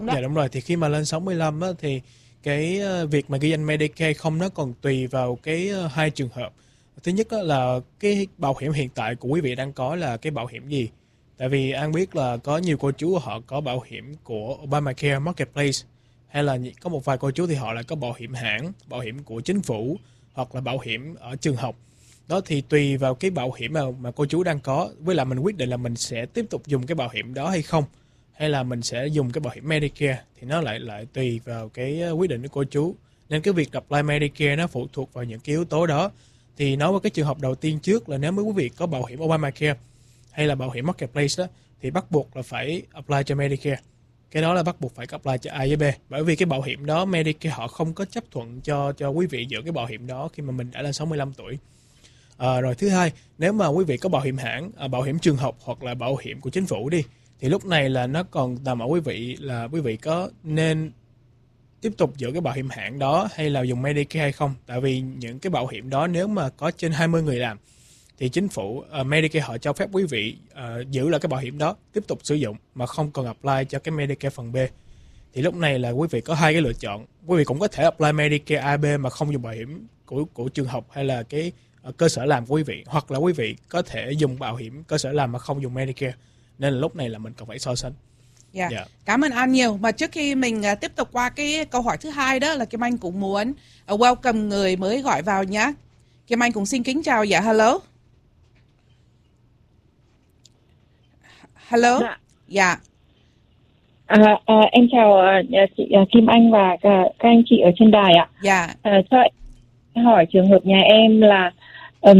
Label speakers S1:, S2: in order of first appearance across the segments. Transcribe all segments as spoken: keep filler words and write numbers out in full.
S1: Dạ đúng rồi, thì khi mà lên sáu mươi lăm á, thì cái ờ, việc mà ghi danh Medicare không nó còn tùy vào cái ờ, hai trường hợp. Thứ nhất á, là cái bảo hiểm hiện tại của quý vị đang có là cái bảo hiểm gì. Tại vì An biết là có nhiều cô chú họ có bảo hiểm của Obamacare Marketplace, hay là có một vài cô chú thì họ lại có bảo hiểm hãng, bảo hiểm của chính phủ, hoặc là bảo hiểm ở trường học. Đó thì tùy vào cái bảo hiểm mà, mà cô chú đang có, với lại mình quyết định là mình sẽ tiếp tục dùng cái bảo hiểm đó hay không, hay là mình sẽ dùng cái bảo hiểm Medicare, thì nó lại lại tùy vào cái quyết định của cô chú. Nên cái việc apply Medicare nó phụ thuộc vào những cái yếu tố đó. Thì nói về cái trường hợp đầu tiên trước là nếu mà quý vị có bảo hiểm Obamacare hay là bảo hiểm Marketplace đó, thì bắt buộc là phải apply cho Medicare. Cái đó là bắt buộc phải apply cho A với B, bởi vì cái bảo hiểm đó Medicare họ không có chấp thuận cho cho quý vị giữ cái bảo hiểm đó khi mà mình đã lên sáu mươi lăm tuổi. À, rồi thứ hai, nếu mà quý vị có bảo hiểm hãng, à, bảo hiểm trường học hoặc là bảo hiểm của chính phủ đi, thì lúc này là nó còn nằm ở quý vị là quý vị có nên tiếp tục giữ cái bảo hiểm hãng đó hay là dùng Medicare hay không. Tại vì những cái bảo hiểm đó nếu mà có trên hai mươi người làm thì chính phủ uh, Medicare họ cho phép quý vị uh, giữ lại cái bảo hiểm đó, tiếp tục sử dụng mà không cần apply cho cái Medicare phần B. Thì lúc này là quý vị có hai cái lựa chọn. Quý vị cũng có thể apply Medicare A B mà không dùng bảo hiểm của của trường học hay là cái uh, cơ sở làm của quý vị, hoặc là quý vị có thể dùng bảo hiểm cơ sở làm mà không dùng Medicare. Nên là lúc này là mình cần phải so sánh.
S2: Dạ. Yeah. Yeah. Cảm ơn An nhiều. Mà trước khi mình uh, tiếp tục qua cái câu hỏi thứ hai đó là Kim Anh cũng muốn uh, welcome người mới gọi vào nhé. Kim Anh cũng xin kính chào. Dạ hello. Hello. Dạ. Dạ.
S3: À, à, em chào uh, chị uh, Kim Anh và cả, các anh chị ở trên đài ạ.
S2: Dạ.
S3: À, cho em hỏi trường hợp nhà em là um,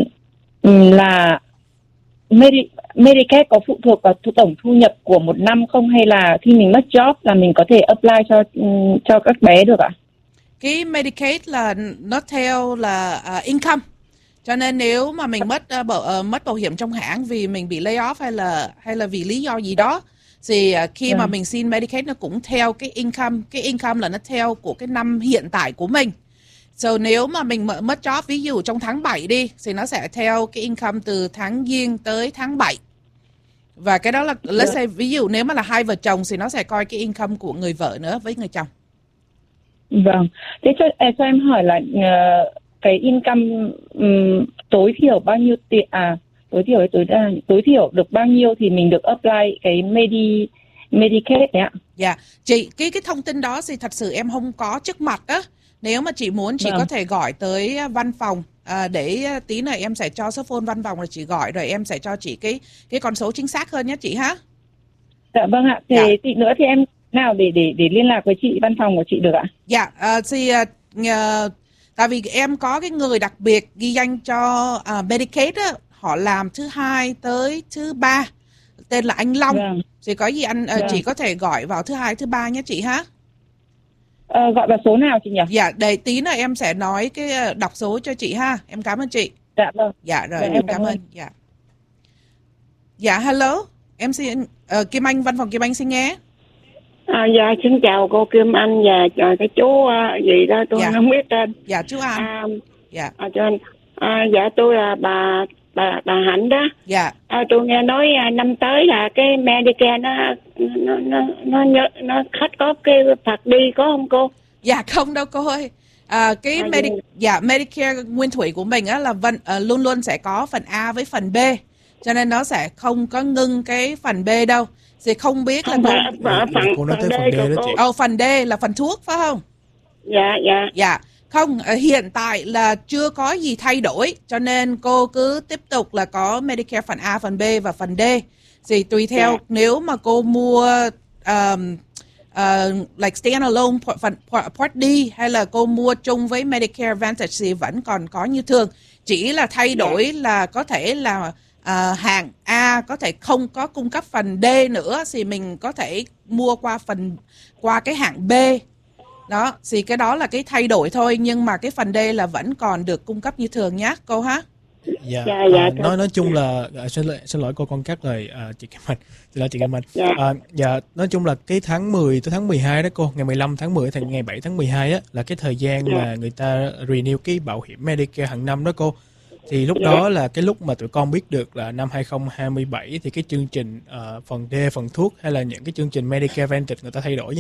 S3: là Medi- Medicare có phụ thuộc vào tổng thu nhập của một năm không, hay là khi mình mất job là mình có thể apply cho um, cho các bé được ạ?
S2: Cái Medicaid là nó theo là uh, income. Cho nên nếu mà mình mất uh, bảo, uh, mất bảo hiểm trong hãng vì mình bị lay off hay là hay là vì lý do gì đó, thì uh, khi yeah. mà mình xin Medicaid nó cũng theo cái income, cái income là nó theo của cái năm hiện tại của mình. So nếu mà mình mất job ví dụ trong tháng bảy đi, thì nó sẽ theo cái income từ tháng Giêng tới tháng bảy. Và cái đó là let's yeah. say ví dụ nếu mà là hai vợ chồng thì nó sẽ coi cái income của người vợ nữa với người chồng.
S3: Vâng. Thế cho, cho em hỏi là uh, cái income um, tối thiểu bao nhiêu tiền, à tối thiểu tối tối thiểu được bao nhiêu thì mình được apply cái Medi Medicaid đấy ạ?
S2: Dạ, yeah. chị cái cái thông tin đó thì thật sự em không có trước mặt á. Nếu mà chị muốn chị vâng. có thể gọi tới văn phòng à, để tí nữa em sẽ cho số phone văn phòng rồi chị gọi rồi em sẽ cho chị cái cái con số chính xác hơn nhé chị ha.
S3: Dạ vâng ạ. Thì dạ. tí nữa thì em nào để để để liên lạc với chị văn phòng của chị được ạ?
S2: Dạ, uh, thì uh, tại vì em có cái người đặc biệt ghi danh cho uh, Medicaid á, họ làm thứ hai tới thứ ba, tên là anh Long. Vâng. Thì có gì anh uh, vâng. chị có thể gọi vào thứ hai thứ ba nhé chị ha.
S3: Ờ, gọi vào số nào chị nhỉ?
S2: Dạ, để tí nữa em sẽ nói cái đọc số cho chị ha. Em cảm ơn chị.
S3: Dạ vâng.
S2: Dạ rồi, dạ, em cảm, cảm ơn. ơn. Dạ. Dạ hello. Em xin uh, Kim Anh, văn phòng Kim Anh xin nghe.
S4: À, dạ xin chào cô Kim Anh và cái chú uh, gì đó tôi dạ. không biết tên.
S2: Dạ chú Anh.
S4: À,
S2: dạ.
S4: À, cho anh. À, dạ tôi là bà bà bà Hạnh đó.
S2: Dạ.
S4: À, tôi nghe nói à, năm tới là cái Medicare nó nó nó nó nó, nó khách có cái phạt đi có không cô?
S2: Dạ không đâu cô ơi. À, cái à, Medi- dạ, Medicare nguyên thủy của mình á là vân, uh, luôn luôn sẽ có phần A với phần B, cho nên nó sẽ không có ngưng cái phần B đâu. Thì không biết
S4: không
S2: là
S4: phải,
S2: cô...
S4: Phần, phần,
S1: cô nói
S4: phần
S1: tới phần D đó chị.
S2: Ồ, phần D là phần thuốc phải không?
S4: Dạ, dạ.
S2: Dạ, không, hiện tại là chưa có gì thay đổi, cho nên cô cứ tiếp tục là có Medicare phần A, phần B và phần D. Thì tùy theo dạ. nếu mà cô mua um, uh, like standalone phần Part D hay là cô mua chung với Medicare Advantage thì vẫn còn có như thường. Chỉ là thay đổi dạ. là có thể là Uh, hạng A có thể không có cung cấp phần D nữa thì mình có thể mua qua phần qua cái hạng B đó, thì cái đó là cái thay đổi thôi, nhưng mà cái phần D là vẫn còn được cung cấp như thường nhé cô ha.
S1: Dạ, dạ, dạ uh, nói nói chung là uh, xin lỗi xin lỗi cô con cắt lời uh, chị Kim Anh, xin lỗi chị Kim Anh. Dạ. Uh, dạ, nói chung là cái tháng mười tới tháng mười hai đó cô, ngày mười lăm tháng mười thành ngày bảy tháng mười hai á là cái thời gian dạ. mà người ta renew cái bảo hiểm Medicare hàng năm đó cô. Thì lúc đó là cái lúc mà tụi con biết được là năm hai không hai bảy thì cái chương trình uh, phần D, phần thuốc hay là những cái chương trình Medicare Advantage người ta thay đổi